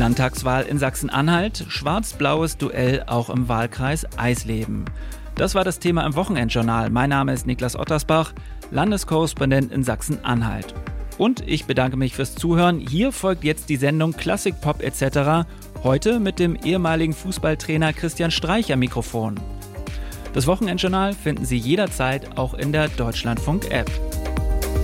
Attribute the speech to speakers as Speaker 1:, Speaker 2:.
Speaker 1: Landtagswahl in Sachsen-Anhalt, schwarz-blaues Duell auch im Wahlkreis Eisleben. Das war das Thema im Wochenendjournal. Mein Name ist Niklas Ottersbach, Landeskorrespondent in Sachsen-Anhalt. Und ich bedanke mich fürs Zuhören. Hier folgt jetzt die Sendung Klassik Pop etc. Heute mit dem ehemaligen Fußballtrainer Christian Streich am Mikrofon. Das Wochenendjournal finden Sie jederzeit auch in der Deutschlandfunk-App.